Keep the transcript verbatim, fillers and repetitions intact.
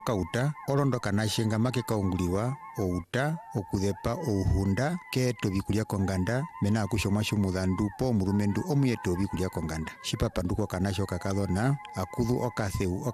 kauta olondoka nashenga make kaunguliwa outa okuthepa ouhunda keto bikulia konganda mena akushomwa shumudhandu po omulumendu omuyeto bikulia konganda shipapanduko kanasho kakadhona akudhu okatheu